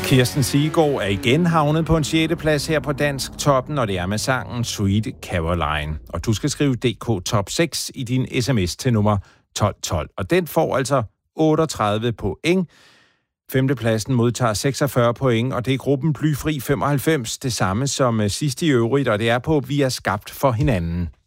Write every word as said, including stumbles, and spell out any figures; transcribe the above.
Kirsten Siggaard er igen havnet på en sjette plads her på Dansk Toppen, og det er med sangen Sweet Caroline. Og du skal skrive D K Top seks i din sms til nummer tolv tolv. Og den får altså otteogtredive point. Femtepladsen modtager seksogfyrre point, og det er gruppen Blyfri femoghalvfems, det samme som sidst i øvrigt, og det er på Vi er skabt for hinanden.